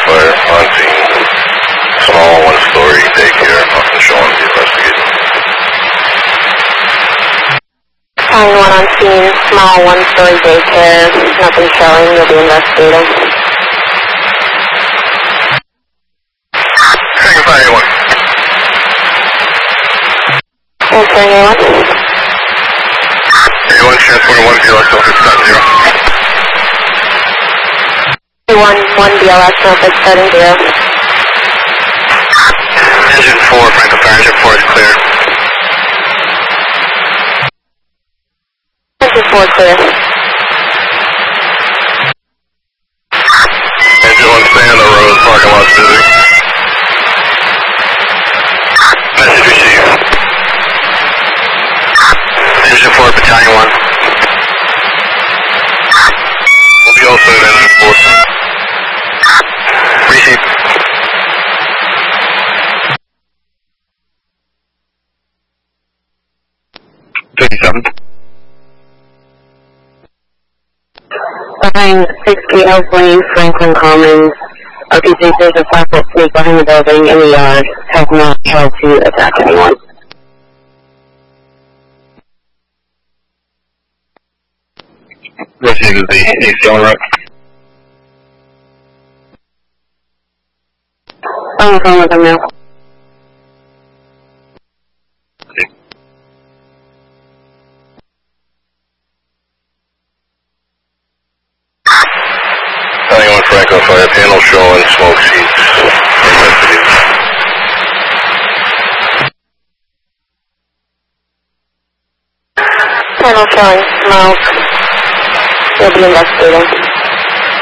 fire on scene. Small one-story daycare, nothing showing the investigation. County 1 on scene, small one-story daycare, nothing showing, you'll be investigating. Tracking fire A1. Answering A1. A1, transporting 1 BLS, Norfolk, starting 0. A1, 1 BLS, Norfolk, starting 0. Engine 4, Franklin Fire, engine 4 is clear. Engine 4 clear. Engine 1, stay on the road, parking lot's busy. Message received. Engine 4, Battalion 1. We'll be all set, engine 4. Received. Behind 6 Oak Lane, Franklin Commons. RPC, there's a 5-foot snake behind the building in the yard. Has not tried to attack anyone. Received is the ACL route. On the phone with them now. Hang on, Franklin Fire, panel showing smoke seats. Investigating. Panel showing smoke. You'll be investigating.